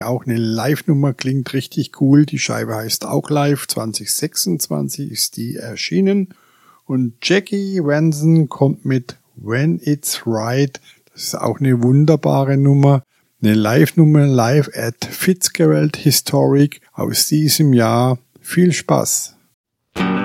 Auch eine Live-Nummer klingt richtig cool. Die Scheibe heißt auch Live. 2026 ist die erschienen. Und Jackie Wenson kommt mit When It's Right. Das ist auch eine wunderbare Nummer. Eine Live-Nummer live at Fitzgerald Historic aus diesem Jahr. Viel Spaß!